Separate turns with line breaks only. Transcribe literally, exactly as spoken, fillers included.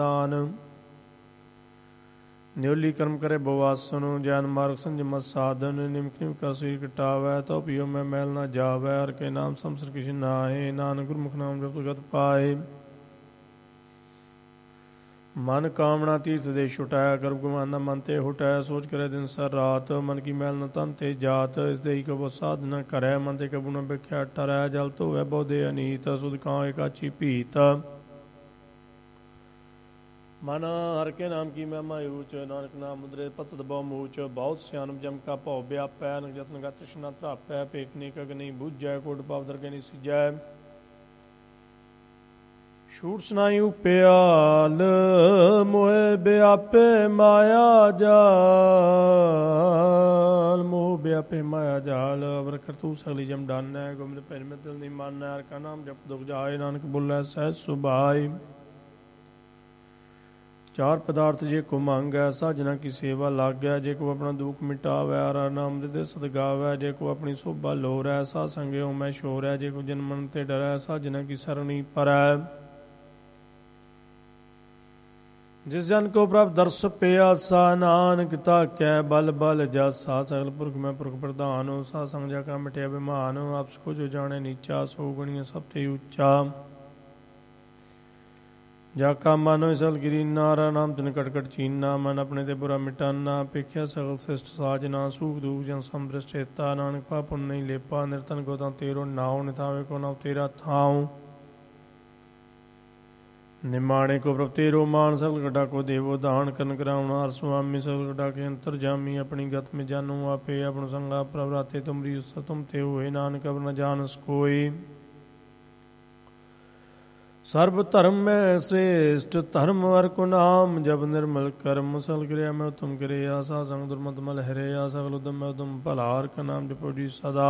ਨਿਉਲੀ ਕਰਮ ਕਰੇ ਬਵਾਸਨ ਜੈਨ ਮਾਰਗ ਸੰਜਮ ਸਾਧਨ ਨਿਮਕ ਨਿਮਕਾ ਸਰੀਰ ਕਟਾਵੈ ਤਉ ਪੀਓ ਮੈਂ ਮੈਲ ਨਾ ਜਾਵੈ ਹਰਿ ਕੇ ਨਾਮ ਸੰਸਰ ਕਿਛ ਨਾਹੀ ਨਾਨਕ ਗੁਰਮੁਖ ਨਾਮ ਜਪਿ ਗਤ ਪਾਏ। ਮਨ ਕਾਮਣਾ ਤੀਰਥ ਦੇ ਛੁਟੈ ਕਰਮ ਗੁਮਾਨਾ ਮਨ ਤੇ ਹੁਟੈ ਸੋਚ ਕਰੇ ਦਿਨ ਸਰ ਰਾਤ ਮਨ ਕੀ ਮੈਲ ਨ ਤਨ ਤੇ ਜਾਤ ਇਸ ਦੇ ਹੀ ਕਬੋ ਸਾਧ ਨ ਕਰੈ ਮਨ ਤੇ ਕਬੂ ਨ ਬਿਖਿਆ ਟਰੈ ਜਲ ਧੋਵੈ ਬੋਧੇ ਅਨੀਤ ਸੁਧ ਕਾਂ ਏਕਾਚੀ ਭੀਤ। ਮਨ ਹਰਿ ਕੇ ਨਾਮ ਕੀ ਮਹਿਮਾ ਊਚ ਨਾਨਕ ਨਾਮ ਮੁਦਰੇ ਪਤ ਦਬਾਉ ਮੂਚ ਬਹੁਤ ਸਿਆਨਮ ਜਮ ਕਾ ਭਉ ਵਿਆਪੈ ਨ ਜਤਨ ਗਤ ਤ੍ਰਿਸ਼ਨਾ ਧਰਾਪੈ ਭੇਖ ਕਗ ਨਹੀਂ ਬੁੱਝੈ ਕੋਟ ਪਾਪ ਦਰਗਹਿ ਨਹੀਂ ਸਿਜੈ। ਛੂਟ ਸੁਨਾਈ ਉਪਿਆਲ ਮੋਹਿ ਵਿਆਪੇ ਮਾਇਆ ਜਾਲ ਮੋਹ ਵਿਆਪੇ ਮਾਇਆ ਜਾਲ ਅਵਰ ਕਰਤੂ ਸਗਲੀ ਜਮ ਡਾਨੈ ਗੋਬਿੰਦ ਭੈਣ ਮੈਂ ਦਿਲ ਨਹੀਂ ਮਾਨੈ ਹਰਿ ਕਾ ਨਾਮ ਜਪ ਦੁਖ ਜਾਏ ਨਾਨਕ ਬੋਲੇ ਸਹਿਜ ਸੁਭਾਈ। ਚਾਰ ਪਦਾਰਥ ਜੇ ਕੋ ਮੰਗੈ ਸਾਜਨਾ ਕੀ ਸੇਵਾ ਲਾਗੈ ਜੇ ਕੋ ਆਪਣਾ ਦੁੱਖ ਮਿਟਾਵੈ ਹਰਿ ਨਾਮ ਦੇ ਸਦ ਗਾਵੈ ਜੇ ਕੋ ਆਪਣੀ ਸੋਭਾ ਲੋਰੈ ਸਾ ਸੰਗਿਓ ਮੈਂ ਸ਼ੋਰੈ ਜੇ ਕੋ ਜਨ ਮਨ ਤੇ ਡਰੈ ਸਾਜਨਾ ਕੀ ਸਰਣੀ ਪਰੈ। ਜਿਸ ਜਨ ਕੋ ਪ੍ਰਭ ਦਰਸ ਪਿਆਸਾ ਨਾਨਕ ਤਾਕੈ ਬਲ ਬਲ ਜਾਸਾ ਸਗਲ ਪੁਰਖ ਮੈਂ ਪੁਰਖ ਪ੍ਰਧਾਨ ਸਾ ਸੰਜਾ ਕਾ ਮਿਟਿਆ ਬਿਮਾਨ ਆਪਸ ਕੋ ਜੋ ਜਾਣੇ ਨੀਚਾ ਸੋ ਗੁਣੀਆਂ ਸਭ ਤੇ ਉੱਚਾ। ਜਾ ਕਾ ਮਨੋ ਸਲ ਗਿਰੀ ਨਾਰਾ ਨਾਮ ਤਿਨ ਕਟਕਟ ਚੀਨਾ ਮਨ ਆਪਣੇ ਤੇ ਬੁਰਾ ਮਿਟਾਨਾ ਪੇਖਿਆ ਸਗਲ ਸ੍ਰਿਸ਼ਟ ਸਾਜਨਾ ਸੂਖ ਦੂਖ ਜਨ ਸੰਭ੍ਰਿਸ਼ਟ ਚੇਤਾ ਨਾਨਕ ਪਾ ਪੁੰਨ ਨਹੀਂ ਲੇਪਾ ਨਿਰਤਨ ਕੋ ਤਾਂ ਤੇਰੋ ਨਾਉ ਨਿਥਾਵੇ ਕੋ ਨਾਉ ਤੇਰਾ ਥਾਉ। ਨਿਮਾਣੇ ਕੋ ਪ੍ਰਭ ਤੇਰੋ ਮਾਨ ਸਗਲ ਗੱਡਾ ਕੋ ਦੇਵੋ ਦਾਨ ਕਰਨ ਕਰਾਉਣਾ ਹਰ ਸੁਆਮੀ ਸਗਲ ਗੱਡਾ ਕੇ ਅੰਤਰ ਜਾਮੀ ਆਪਣੀ ਗਤ ਮੇ ਜਾਨੂ ਆਪੇ ਆਪਣ ਸੰਗਾ ਪ੍ਰਭ ਰਾਤੇ ਤੁਮਰੀ ਉਸ ਤੁਮ ਤੇ ਹੋਏ ਨਾਨਕ ਅਵਰ ਨ ਜਾਣਸ ਕੋਈ। ਸਰਬ ਧਰਮ ਮੈਂ ਸ੍ਰੇਸ਼ਟ ਧਰਮ ਹਰਿ ਕੋ ਨਾਮ ਜਪ ਨਿਰਮਲ ਕਰਮ ਸਲ ਕਿਰਿਆ ਮੈਂ ਉਤਮ ਕਰੇ ਆਸਾ ਸੰਗ ਦੁਰਮਤ ਮਲ ਹਰੇ ਆ ਸਗਲ ਉਦਮ ਮੈਂ ਉਦਮ ਭਲਾ ਹਰਿ ਕਾ ਨਾਮ ਜਪੋ ਜੀ ਸਦਾ।